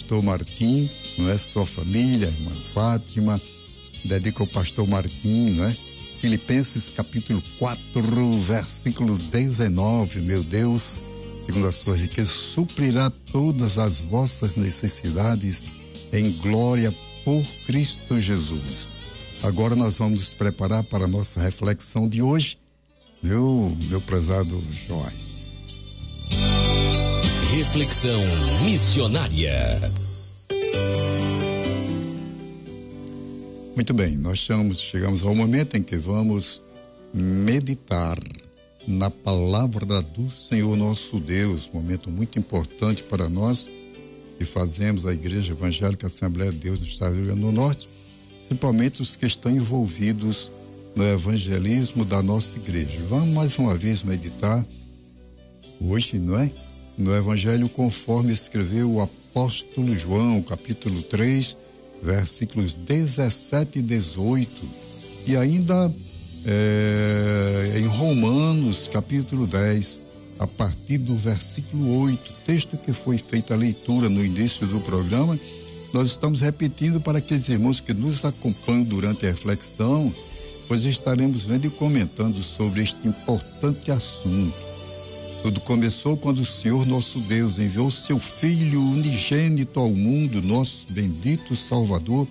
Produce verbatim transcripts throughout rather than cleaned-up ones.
pastor Martim, não é? Sua família, irmã Fátima, dedica ao pastor Martim, não é? Filipenses capítulo quatro, versículo dezenove, meu Deus, segundo as suas riquezas, suprirá todas as vossas necessidades em glória por Cristo Jesus. Agora nós vamos nos preparar para a nossa reflexão de hoje, viu, meu prezado Joás? Reflexão missionária. Muito bem, nós chegamos, chegamos ao momento em que vamos meditar na palavra do Senhor nosso Deus, momento muito importante para nós que fazemos a Igreja Evangélica Assembleia de Deus no estado do Rio Grande do Norte, principalmente os que estão envolvidos no evangelismo da nossa igreja. Vamos mais uma vez meditar hoje, não é? No Evangelho conforme escreveu o apóstolo João, capítulo três, versículos dezessete e dezoito, e ainda é, em Romanos, capítulo dez, a partir do versículo oito, texto que foi feita a leitura no início do programa. Nós estamos repetindo para aqueles irmãos que nos acompanham durante a reflexão, pois estaremos lendo e comentando sobre este importante assunto. Tudo começou quando o Senhor nosso Deus enviou seu Filho unigênito ao mundo, nosso bendito Salvador,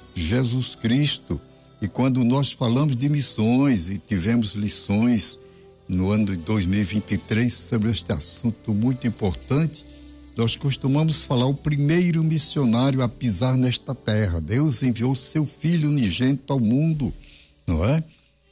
Jesus Cristo. E quando nós falamos de missões e tivemos lições no ano de dois mil e vinte e três sobre este assunto muito importante, nós costumamos falar o primeiro missionário a pisar nesta terra. Deus enviou seu Filho unigênito ao mundo, não é?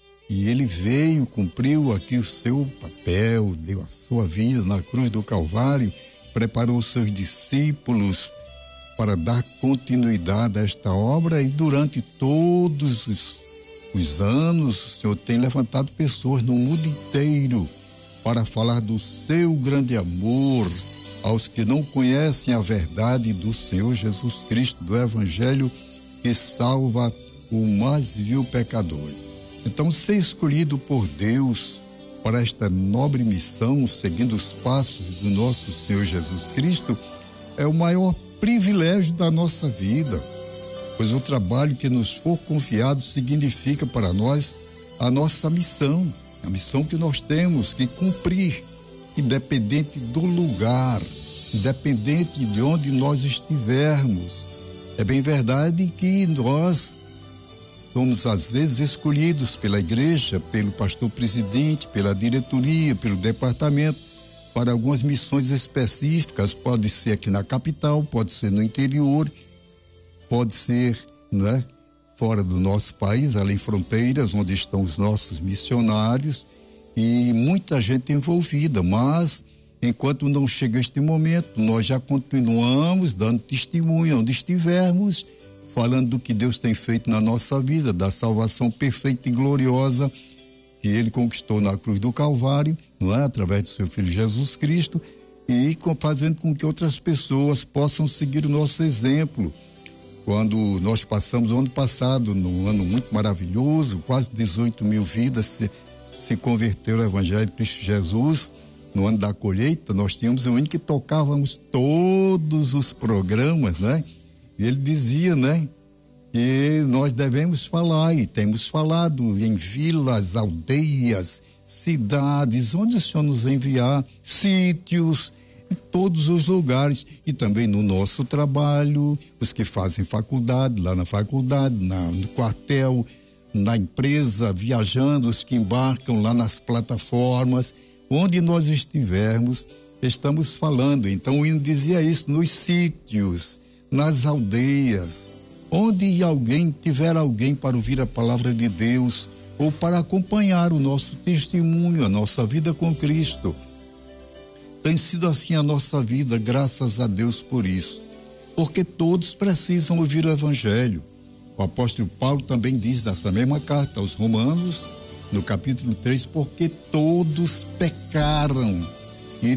E ele veio, cumpriu aqui o seu papel, deu a sua vida na cruz do Calvário, preparou os seus discípulos para dar continuidade a esta obra, e durante todos os, os anos o Senhor tem levantado pessoas no mundo inteiro para falar do seu grande amor aos que não conhecem a verdade do Senhor Jesus Cristo, do Evangelho que salva o mais vil pecador. Então, ser escolhido por Deus para esta nobre missão, seguindo os passos do nosso Senhor Jesus Cristo, é o maior privilégio da nossa vida, pois o trabalho que nos for confiado significa para nós a nossa missão, a missão que nós temos que cumprir, independente do lugar, independente de onde nós estivermos. É bem verdade que nós somos às vezes escolhidos pela igreja, pelo pastor presidente, pela diretoria, pelo departamento, para algumas missões específicas. Pode ser aqui na capital, pode ser no interior, pode ser, né, fora do nosso país, além fronteiras, onde estão os nossos missionários, e muita gente envolvida. Mas enquanto não chega este momento, nós já continuamos dando testemunho onde estivermos, falando do que Deus tem feito na nossa vida, da salvação perfeita e gloriosa que Ele conquistou na cruz do Calvário, não é? Através do seu Filho Jesus Cristo, e com, fazendo com que outras pessoas possam seguir o nosso exemplo. Quando nós passamos o ano passado, num ano muito maravilhoso, quase dezoito mil vidas se, se converteram ao Evangelho de Cristo Jesus. No ano da colheita, nós tínhamos um ano que tocávamos todos os programas, né? E ele dizia, né, que nós devemos falar, e temos falado em vilas, aldeias, cidades, onde o Senhor nos enviar, sítios, em todos os lugares, e também no nosso trabalho, os que fazem faculdade, lá na faculdade, na, no quartel, na empresa, viajando, os que embarcam lá nas plataformas, onde nós estivermos, estamos falando. Então o hino dizia isso, nos sítios, nas aldeias, onde alguém tiver alguém para ouvir a palavra de Deus ou para acompanhar o nosso testemunho, a nossa vida com Cristo. Tem sido assim a nossa vida, graças a Deus por isso, porque todos precisam ouvir o Evangelho. O apóstolo Paulo também diz nessa mesma carta aos Romanos, no capítulo três, porque todos pecaram e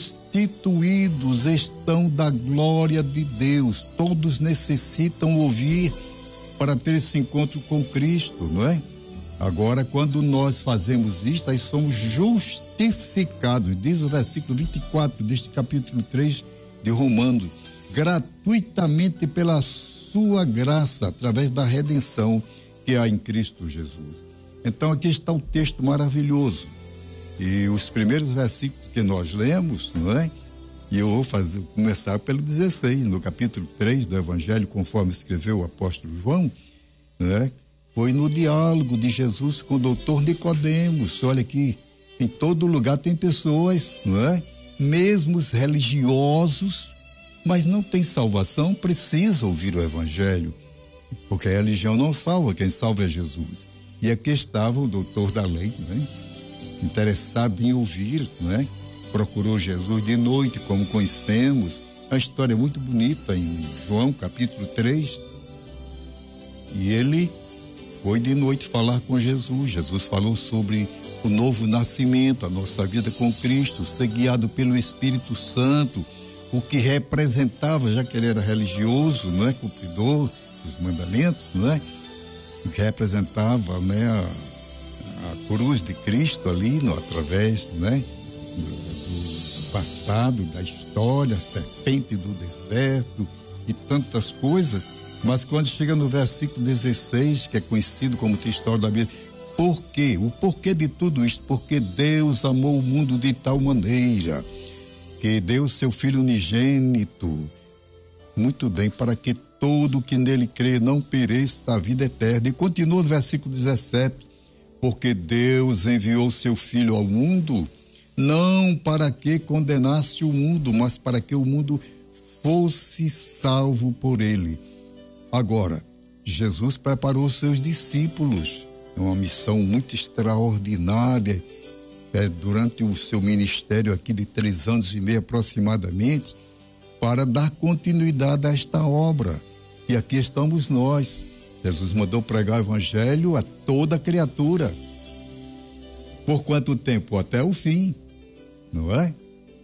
destituídos estão da glória de Deus. Todos necessitam ouvir para ter esse encontro com Cristo, não é? Agora, quando nós fazemos isto, aí somos justificados. Diz o versículo vinte e quatro deste capítulo três de Romanos: gratuitamente pela sua graça, através da redenção que há em Cristo Jesus. Então aqui está um texto maravilhoso. E os primeiros versículos que nós lemos, não é? E eu vou fazer, começar pelo dezesseis, no capítulo três do Evangelho, conforme escreveu o apóstolo João, né? Foi no diálogo de Jesus com o doutor Nicodemos. Olha aqui, em todo lugar tem pessoas, não é? Mesmo os religiosos, mas não tem salvação, precisa ouvir o Evangelho, porque a religião não salva, quem salva é Jesus. E aqui estava o doutor da lei, né? Interessado em ouvir, né? Procurou Jesus de noite, como conhecemos. A história é muito bonita em João capítulo três. E ele foi de noite falar com Jesus. Jesus falou sobre o novo nascimento, a nossa vida com Cristo, ser guiado pelo Espírito Santo, o que representava, já que ele era religioso, não é, cumpridor dos mandamentos, não é? O que representava, né, a, a cruz de Cristo ali, no, através, né, do, do passado, da história, a serpente do deserto e tantas coisas. Mas quando chega no versículo dezesseis, que é conhecido como a história da Bíblia, por quê? O porquê de tudo isso? Porque Deus amou o mundo de tal maneira que deu seu Filho unigênito, muito bem, para que todo que nele crê não pereça a vida eterna. E continua no versículo dezessete, porque Deus enviou seu Filho ao mundo, não para que condenasse o mundo, mas para que o mundo fosse salvo por ele. Agora, Jesus preparou seus discípulos, é uma missão muito extraordinária, é, durante o seu ministério aqui de três anos e meio aproximadamente, para dar continuidade a esta obra. E aqui estamos nós. Jesus mandou pregar o Evangelho a toda criatura. Por quanto tempo? Até o fim, não é?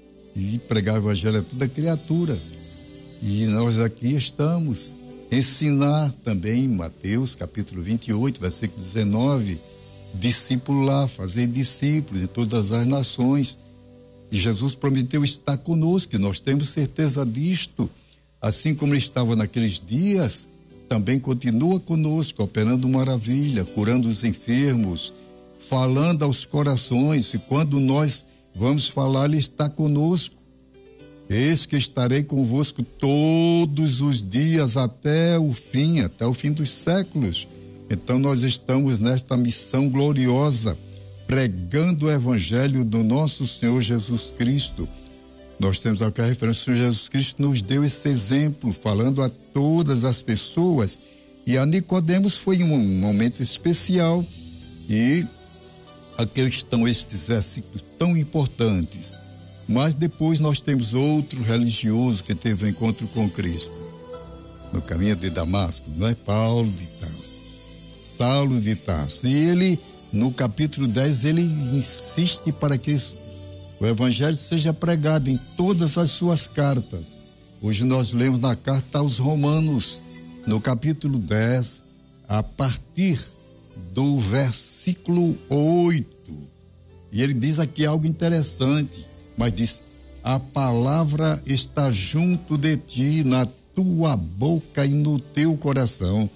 E pregar o Evangelho a toda criatura. E nós aqui estamos. Ensinar também, Mateus capítulo vinte e oito, versículo dezenove, discipular, fazer discípulos de todas as nações. E Jesus prometeu estar conosco, e nós temos certeza disto. Assim como ele estava naqueles dias, também continua conosco, operando maravilha, curando os enfermos, falando aos corações, e quando nós vamos falar, ele está conosco. Eis que estarei convosco todos os dias até o fim, até o fim dos séculos. Então nós estamos nesta missão gloriosa, pregando o Evangelho do nosso Senhor Jesus Cristo. Nós temos aqui a referência, o Senhor Jesus Cristo nos deu esse exemplo, falando a todas as pessoas, e a Nicodemos foi um momento especial, e aqui estão estes versículos tão importantes. Mas depois nós temos outro religioso que teve um encontro com Cristo no caminho de Damasco, não é? Paulo de Tarso, Saulo de Tarso. E ele, no capítulo dez, ele insiste para que o Evangelho seja pregado em todas as suas cartas. Hoje nós lemos na carta aos Romanos, no capítulo dez, a partir do versículo oito. E ele diz aqui algo interessante. Mas diz, a palavra está junto de ti, na tua boca e no teu coração.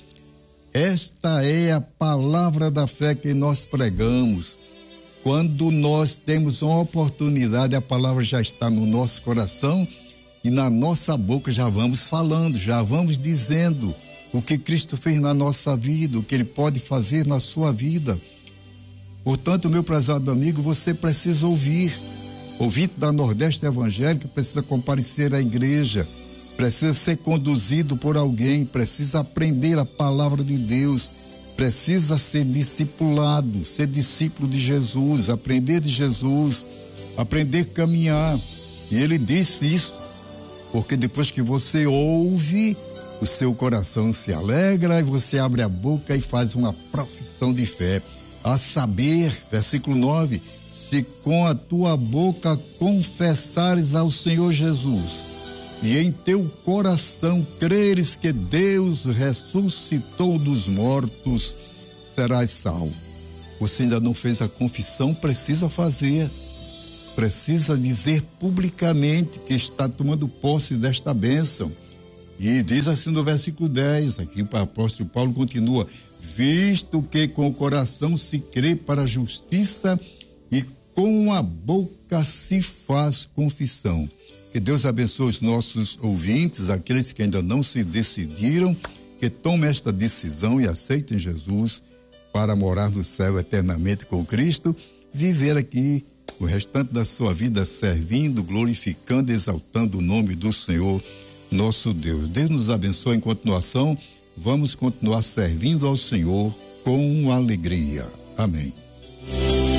Esta é a palavra da fé que nós pregamos. Quando nós temos uma oportunidade, a palavra já está no nosso coração e na nossa boca já vamos falando, já vamos dizendo o que Cristo fez na nossa vida, o que Ele pode fazer na sua vida. Portanto, meu prezado amigo, você precisa ouvir. Ouvinte da Nordeste Evangélica precisa comparecer à igreja, precisa ser conduzido por alguém, precisa aprender a palavra de Deus, precisa ser discipulado, ser discípulo de Jesus, aprender de Jesus, aprender a caminhar. E ele disse isso, porque depois que você ouve, o seu coração se alegra e você abre a boca e faz uma profissão de fé. A saber, versículo nove, se com a tua boca confessares ao Senhor Jesus e em teu coração creres que Deus ressuscitou dos mortos, serás salvo. Você ainda não fez a confissão, precisa fazer. precisa dizer publicamente que está tomando posse desta bênção. E diz assim no versículo dez, aqui o apóstolo Paulo continua: visto que com o coração se crê para a justiça e com a boca se faz confissão. Que Deus abençoe os nossos ouvintes, aqueles que ainda não se decidiram, que tomem esta decisão e aceitem Jesus para morar no céu eternamente com Cristo, viver aqui o restante da sua vida servindo, glorificando, exaltando o nome do Senhor, nosso Deus. Deus nos abençoe. Em continuação, vamos continuar servindo ao Senhor com alegria. Amém.